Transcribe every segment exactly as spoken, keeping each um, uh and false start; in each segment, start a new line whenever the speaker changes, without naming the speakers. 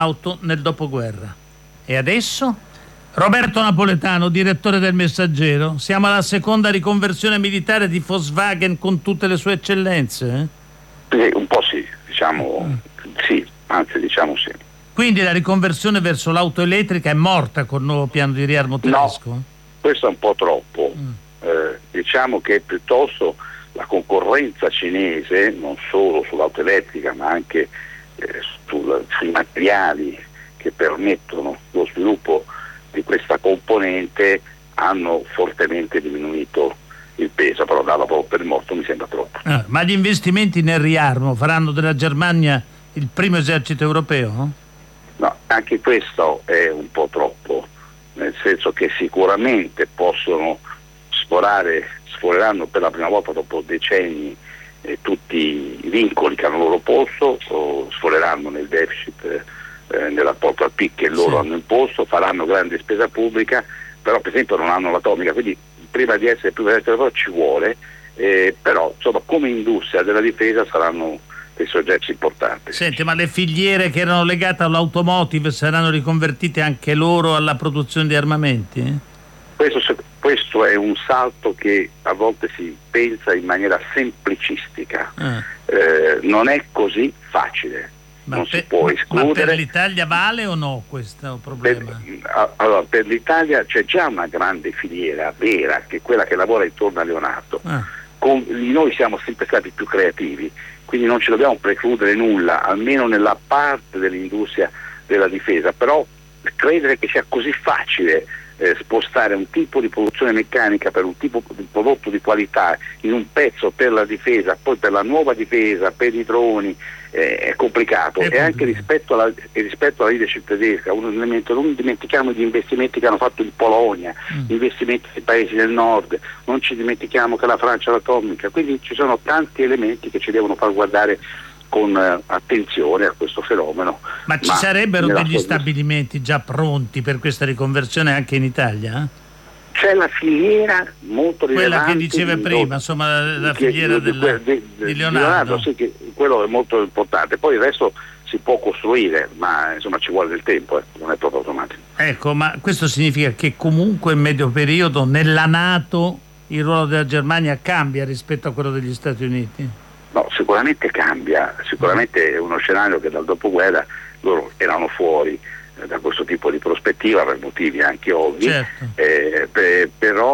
auto nel dopoguerra. E adesso? Roberto Napoletano, direttore del Messaggero, siamo alla seconda riconversione militare di Volkswagen con tutte le sue eccellenze?
Eh? Un po' sì, diciamo mm. sì, anzi diciamo sì.
Quindi la riconversione verso l'auto elettrica è morta col nuovo piano di riarmo tedesco?
No, questo è un po' troppo. Mm. Eh, diciamo che piuttosto la concorrenza cinese, non solo sull'auto elettrica ma anche eh, sul, sui materiali che permettono lo sviluppo di questa componente, hanno fortemente diminuito il peso, però darla proprio per morto mi sembra troppo.
Ah, ma gli investimenti nel riarmo faranno della Germania il primo esercito europeo?
No, anche questo è un po' troppo, nel senso che sicuramente possono sforare, sforeranno per la prima volta dopo decenni eh, tutti i vincoli che hanno loro posto, o sforeranno nel deficit eh, nel rapporto al P I L che loro sì. hanno imposto, faranno grande spesa pubblica, però per esempio non hanno l'atomica, quindi prima di essere più veloce ci vuole, eh, però insomma come industria della difesa saranno dei soggetti importanti.
Senti, ma le filiere che erano legate all'automotive saranno riconvertite anche loro alla produzione di armamenti?
Questo, questo è un salto che a volte si pensa in maniera semplicistica, ah. eh, non è così facile.
Ma
non
per,
si può escludere.
Ma per l'Italia vale o no questo problema?
Per, allora, per l'Italia c'è già una grande filiera vera, che è quella che lavora intorno a Leonardo. Ah. Con, noi siamo sempre stati più creativi, quindi non ci dobbiamo precludere nulla, almeno nella parte dell'industria della difesa, però credere che sia così facile eh, spostare un tipo di produzione meccanica per un tipo di prodotto di qualità in un pezzo per la difesa, poi per la nuova difesa, per i droni, eh, è complicato. È e complicato. Anche rispetto alla, rispetto alla leadership tedesca, un elemento, non dimentichiamo gli investimenti che hanno fatto in Polonia, mm. gli investimenti nei paesi del nord, non ci dimentichiamo che la Francia ha l'atomica, quindi ci sono tanti elementi che ci devono far guardare con uh, attenzione a questo fenomeno.
Ma ci ma sarebbero degli stabilimenti già pronti per questa riconversione anche in Italia?
C'è la filiera molto rilevante.
Quella che diceva
di,
prima, insomma, la, la
che,
filiera
di,
del,
di,
di, di
Leonardo.
Leonardo.
Sì, che quello è molto importante. Poi il resto si può costruire, ma insomma ci vuole del tempo, eh. non è proprio automatico.
Ecco, ma questo significa che comunque in medio periodo nella NATO il ruolo della Germania cambia rispetto a quello degli Stati Uniti?
No, sicuramente cambia, sicuramente è uno scenario che dal dopoguerra loro erano fuori eh, da questo tipo di prospettiva per motivi anche ovvi,
certo.
eh, per, però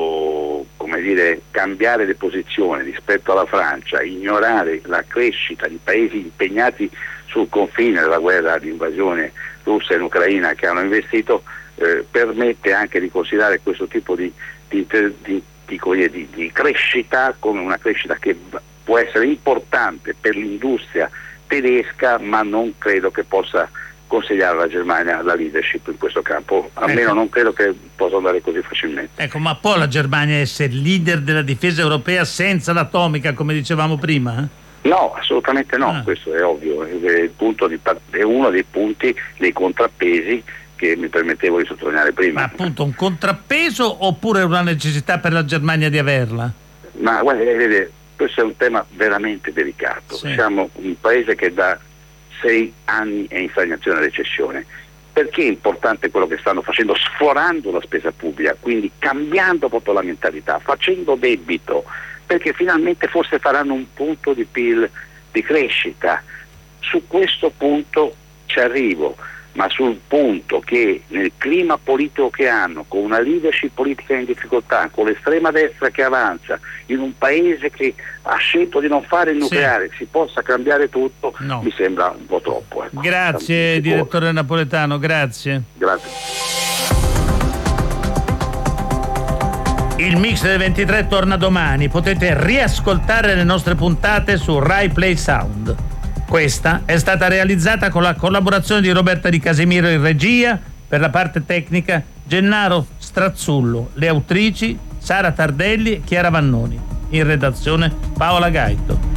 oh, come dire, cambiare le posizioni rispetto alla Francia, ignorare la crescita di paesi impegnati sul confine della guerra di invasione russa in Ucraina che hanno investito, eh, permette anche di considerare questo tipo di, di, di, di, di, di crescita come una crescita che può essere importante per l'industria tedesca, ma non credo che possa consigliare alla Germania la leadership in questo campo, almeno ecco. non credo che possa andare così facilmente.
Ecco, ma può la Germania essere leader della difesa europea senza l'atomica, come dicevamo prima?
No, assolutamente no, ah. questo è ovvio, è, il punto di, è uno dei punti, dei contrappesi che mi permettevo di sottolineare prima.
Ma appunto un contrappeso oppure una necessità per la Germania di averla?
Ma guarda, vedete, questo è un tema veramente delicato. Sì. Siamo un paese che da sei anni è in stagnazione e recessione. Perché è importante quello che stanno facendo, sforando la spesa pubblica, quindi cambiando proprio la mentalità, facendo debito, perché finalmente forse faranno un punto di P I L di crescita. Su questo punto ci arrivo, ma sul punto che nel clima politico che hanno, con una leadership politica in difficoltà, con l'estrema destra che avanza, in un paese che ha scelto di non fare il nucleare, sì. si possa cambiare tutto, no. mi sembra un po' troppo. Ecco.
Grazie direttore Napoletano, grazie.
Grazie.
Il Mix delle ventitré torna domani, potete riascoltare le nostre puntate su Rai Play Sound. Questa è stata realizzata con la collaborazione di Roberta Di Casimiro in regia, per la parte tecnica Gennaro Strazzullo, le autrici Sara Tardelli e Chiara Vannoni, in redazione Paola Gaito.